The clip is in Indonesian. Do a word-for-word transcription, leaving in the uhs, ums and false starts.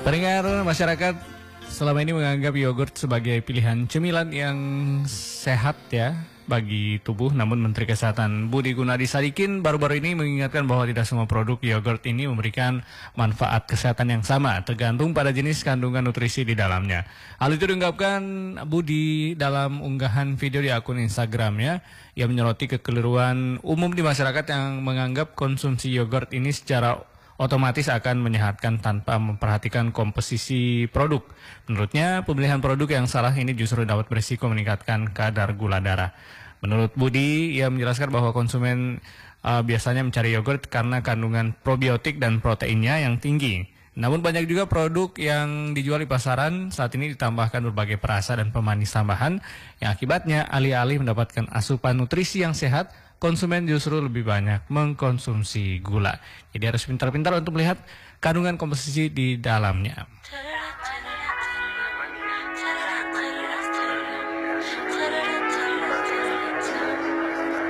Pendengar, masyarakat selama ini menganggap yogurt sebagai pilihan cemilan yang sehat ya bagi tubuh. Namun Menteri Kesehatan Budi Gunadi Sadikin baru-baru ini mengingatkan bahwa tidak semua produk yogurt ini memberikan manfaat kesehatan yang sama, tergantung pada jenis kandungan nutrisi di dalamnya. Hal itu diungkapkan Budi dalam unggahan video di akun Instagramnya. Ia menyoroti kekeliruan umum di masyarakat yang menganggap konsumsi yogurt ini secara otomatis akan menyehatkan tanpa memperhatikan komposisi produk. Menurutnya, pemilihan produk yang salah ini justru dapat berisiko meningkatkan kadar gula darah. Menurut Budi, ia menjelaskan bahwa konsumen uh, biasanya mencari yogurt karena kandungan probiotik dan proteinnya yang tinggi. Namun banyak juga produk yang dijual di pasaran saat ini ditambahkan berbagai perasa dan pemanis tambahan, yang akibatnya alih-alih mendapatkan asupan nutrisi yang sehat, konsumen justru lebih banyak mengkonsumsi gula. Jadi harus pintar-pintar untuk melihat kandungan komposisi di dalamnya.